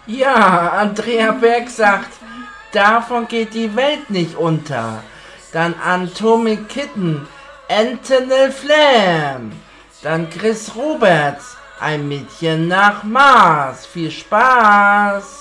Ja, Andrea Berg sagt, davon geht die Welt nicht unter. Dann Atomic Kitten, Anthony Flam. Dann Chris Roberts, ein Mädchen nach Mars. Viel Spaß!